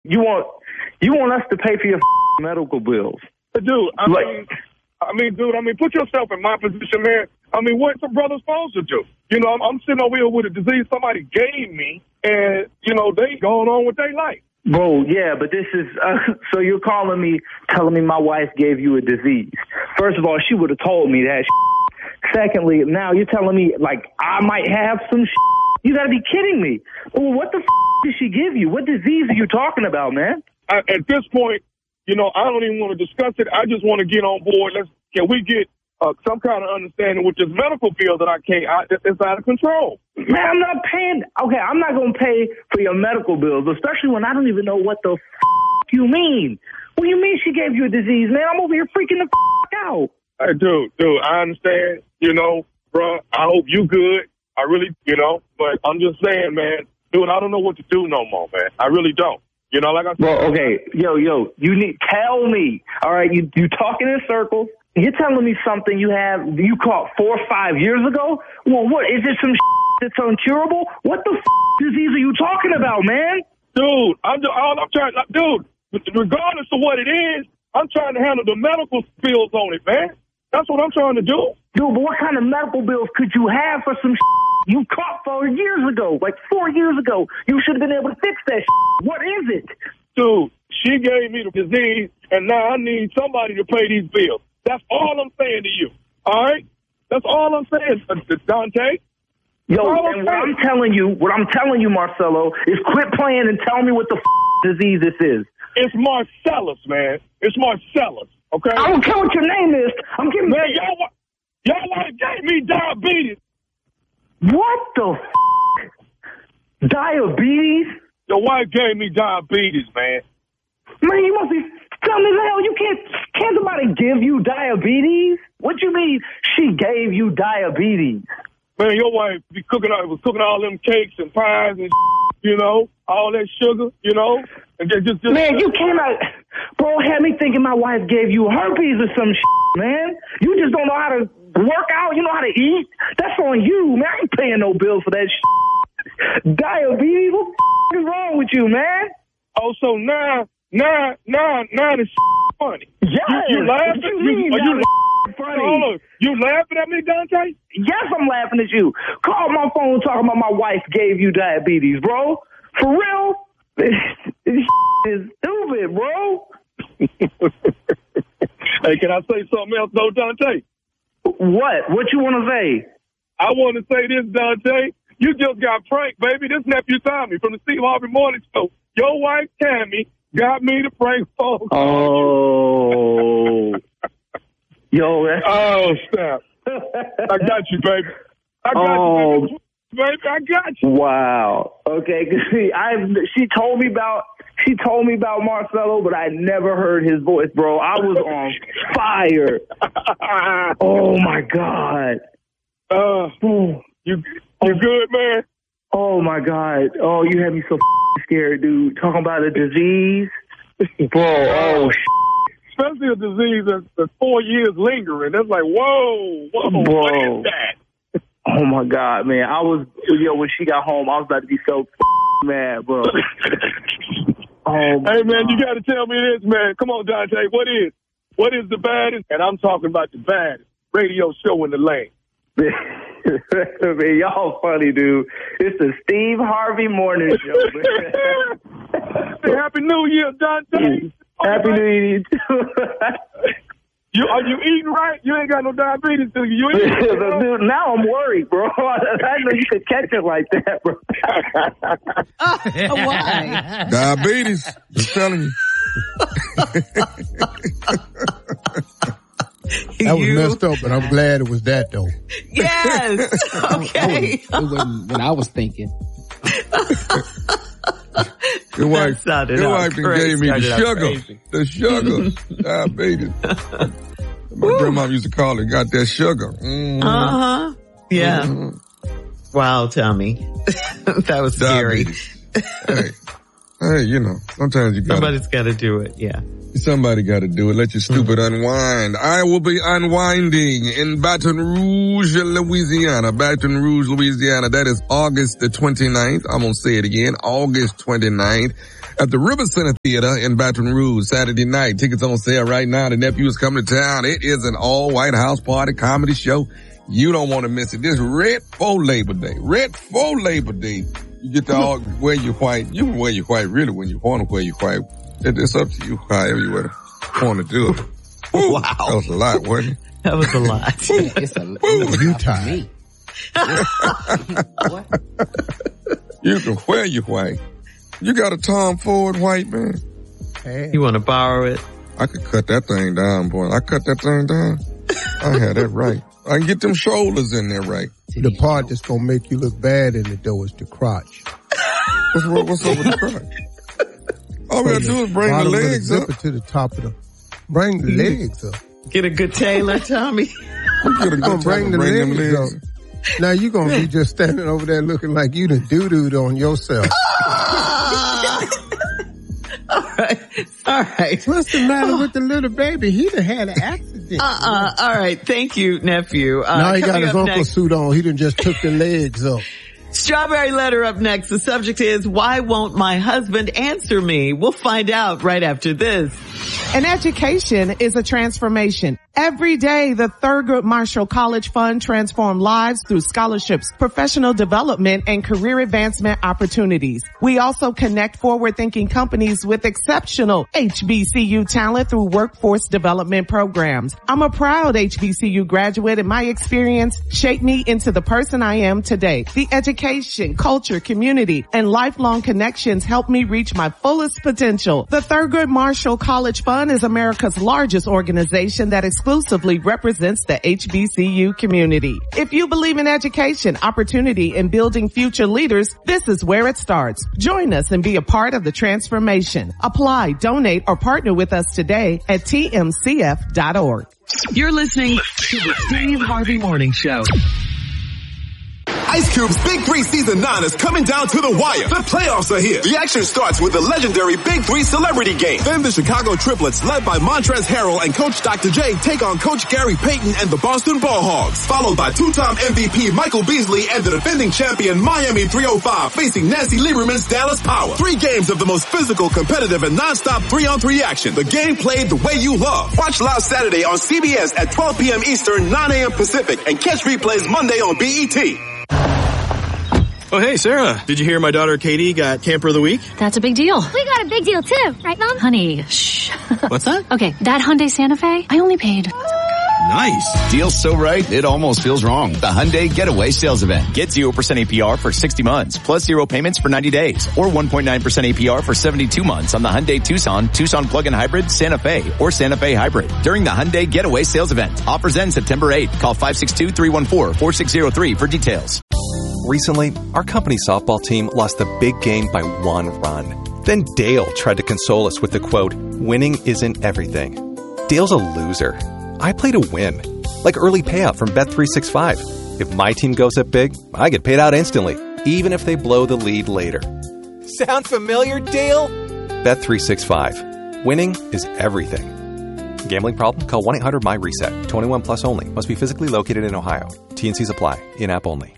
You want us to pay for your medical bills. Dude, I mean, put yourself in my position, man. I mean, what's a brother supposed to do? You know, I'm sitting over here with a disease somebody gave me, and, you know, they going on with their life. Bro, yeah, but this is, so you're calling me, telling me my wife gave you a disease. First of all, she would have told me that. Secondly, now you're telling me, like, I might have some You gotta be kidding me. Well, what the did she give you? What disease are you talking about, man? At this point, you know, I don't even want to discuss it. I just want to get on board. Can we get some kind of understanding with this medical bill that it's out of control? Man, I'm not paying. Okay, I'm not going to pay for your medical bills, especially when I don't even know what the you mean. What do you mean she gave you a disease, man? I'm over here freaking the out. Hey, dude, I understand, you know, bro. I hope you good. I really, you know, but I'm just saying, man, dude, I don't know what to do no more, man. I really don't. You know, like I said. Well, okay, yo, tell me, all right, you talking in circles. You're telling me something you caught 4 or 5 years ago? Well, what, is it some that's uncurable? What the disease are you talking about, man? Dude, regardless of what it is, I'm trying to handle the medical bills on it, man. That's what I'm trying to do. Dude, but what kind of medical bills could you have for some you caught 4 years ago? Like 4 years ago, you should have been able to fix that. What is it? Dude, she gave me the disease, and now I need somebody to pay these bills. That's all I'm saying to you. All right? That's all I'm saying, Dante. Yo, and what I'm telling you, Marcelo, is quit playing and tell me what the disease this is. It's Marcellus, man. It's Marcellus, okay? I don't care what your name is. I'm giving man, y'all gave me diabetes. What the Diabetes? Your wife gave me diabetes, man. Man, you must be telling me the hell you can't somebody give you diabetes? What you mean she gave you diabetes? Man, your wife was cooking all them cakes and pies and you know, all that sugar, you know, and just man, you came out, bro, had me thinking my wife gave you herpes or some man. You just don't know how to work out, you know how to eat. That's on you, man. I ain't paying no bills for that Diabetes? What is wrong with you, man? Oh, so now this funny. Yes. You laughing? Funny. You laughing at me, Dante? Yes, I'm laughing at you. Call my phone talking about my wife gave you diabetes, bro. For real? This is stupid, bro. Hey, can I say something else, though, Dante? What? What you want to say? I want to say this, Dante. You just got pranked, baby. This nephew Tommy from the Steve Harvey Morning Show. Your wife, Tammy, got me to prank phone. Oh. Yo, that's... Oh, snap. I got you, baby. I got you, baby. I got you. Wow. Okay, see, she told me about Marcelo, but I never heard his voice, bro. I was on fire. Oh, my God. You good, man? Oh, my God. Oh, you had me so scared, dude. Talking about a disease? Bro, oh, especially a disease that's 4 years lingering. That's like, whoa, bro. What is that? Oh, my God, man. When she got home, I was about to be so mad, bro. Hey, man, you got to tell me this, man. Come on, Dante. What is the baddest? And I'm talking about the baddest radio show in the land. Man, y'all funny, dude. It's the Steve Harvey Morning Show. Happy New Year, Dante. Happy New Year, too. Are you eating right? You ain't got no diabetes, do you? Dude, now I'm worried, bro. I know you could catch it like that, bro. Why? Diabetes. Just telling you. That was messed up, but I'm glad it was that, though. Yes. Okay. It wasn't what I was thinking. Your wife gave me the sugar, diabetes. My grandma used to call it, got that sugar. Mm-hmm. Uh-huh. Yeah. Mm-hmm. Wow, Tommy. That was scary. Hey, you know, sometimes somebody's got to do it, yeah. Somebody got to do it. Let your stupid unwind. I will be unwinding in Baton Rouge, Louisiana. Baton Rouge, Louisiana. That is August the 29th. I'm going to say it again. August 29th. At the River Center Theater in Baton Rouge, Saturday night. Tickets on sale right now. The nephew is coming to town. It is an all-white house party comedy show. You don't want to miss it. This red for Labor Day. Red for Labor Day. You get to all wear your white. You can wear your white really when you want to wear your white. It's up to you however you want to do it. Ooh, wow. That was a lot, wasn't it? That was a lot. It's a you tired. You can wear your white. You got a Tom Ford white, man? Hey. You want to borrow it? I could cut that thing down, boy. I cut that thing down. I had that right. I can get them shoulders in there right. The part that's going to make you look bad in it, though, is the crotch. What's up with the crotch? All we got to do is bring the legs up. To the top of bring the legs up. Get a good tailor, Tommy. You're going to bring the legs up. Now you're going to be just standing over there looking like you done doo-dooed on yourself. All right. What's the matter with the little baby? He done had an accident. All right. Thank you, nephew. Now he got his uncle suit on. He done just took the legs up. Strawberry letter up next. The subject is, why won't my husband answer me? We'll find out right after this. An education is a transformation. Every day, the Thurgood Marshall College Fund transforms lives through scholarships, professional development, and career advancement opportunities. We also connect forward-thinking companies with exceptional HBCU talent through workforce development programs. I'm a proud HBCU graduate, and my experience shaped me into the person I am today. The education, culture, community, and lifelong connections helped me reach my fullest potential. The Thurgood Marshall College Fund is America's largest organization that exclusively represents the HBCU community. If you believe in education, opportunity, and building future leaders, this is where it starts. Join us and be a part of the transformation. Apply, donate, or partner with us today at tmcf.org. You're listening to the Steve Harvey Morning Show. Ice Cube's Big 3 Season 9 is coming down to the wire. The playoffs are here. The action starts with the legendary Big 3 Celebrity Game. Then the Chicago Triplets, led by Montrezl Harrell and Coach Dr. J, take on Coach Gary Payton and the Boston Ball Hogs. Followed by two-time MVP Michael Beasley and the defending champion Miami 305 facing Nancy Lieberman's Dallas Power. 3 games of the most physical, competitive, and non-stop 3-on-3 action. The game played the way you love. Watch live Saturday on CBS at 12 p.m. Eastern, 9 a.m. Pacific, and catch replays Monday on BET. Oh, hey, Sarah. Did you hear my daughter Katie got Camper of the Week? That's a big deal. We got a big deal, too. Right, Mom? Honey, shh. What's that? Okay, that Hyundai Santa Fe, I only paid... Nice. Deal's so right, it almost feels wrong. The Hyundai Getaway Sales Event. Get 0% APR for 60 months, plus 0 payments for 90 days, or 1.9% APR for 72 months on the Hyundai Tucson, Tucson Plug-in Hybrid, Santa Fe, or Santa Fe Hybrid. During the Hyundai Getaway Sales Event. Offers end September 8th. Call 562-314-4603 for details. Recently, our company softball team lost the big game by 1 run. Then Dale tried to console us with the quote, "Winning isn't everything." Dale's a loser. I play to win. Like early payout from Bet365. If my team goes up big, I get paid out instantly, even if they blow the lead later. Sound familiar, Dale? Bet365. Winning is everything. Gambling problem? Call 1-800-MY-RESET. 21 plus only. Must be physically located in Ohio. T&Cs apply. In-app only.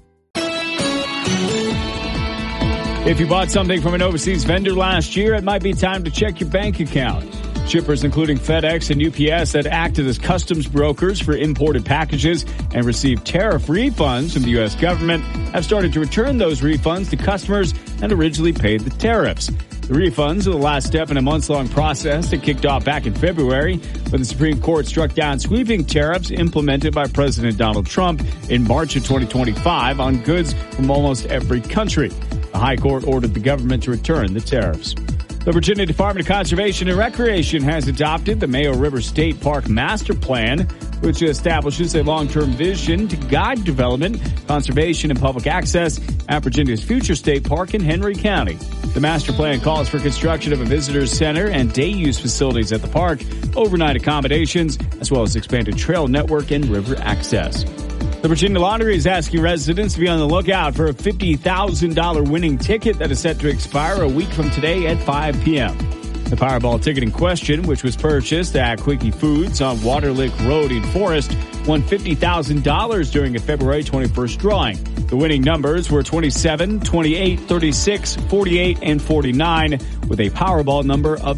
If you bought something from an overseas vendor last year, it might be time to check your bank account. Shippers including FedEx and UPS that acted as customs brokers for imported packages and received tariff refunds from the U.S. government have started to return those refunds to customers that originally paid the tariffs. The refunds are the last step in a months-long process that kicked off back in February when the Supreme Court struck down sweeping tariffs implemented by President Donald Trump in March of 2025 on goods from almost every country. The High Court ordered the government to return the tariffs. The Virginia Department of Conservation and Recreation has adopted the Mayo River State Park Master Plan, which establishes a long-term vision to guide development, conservation, and public access at Virginia's future state park in Henry County. The master plan calls for construction of a visitors center and day-use facilities at the park, overnight accommodations, as well as expanded trail network and river access. The Virginia Lottery is asking residents to be on the lookout for a $50,000 winning ticket that is set to expire a week from today at 5 p.m. The Powerball ticket in question, which was purchased at Quickie Foods on Waterlick Road in Forest, won $50,000 during a February 21st drawing. The winning numbers were 27, 28, 36, 48, and 49, with a Powerball number of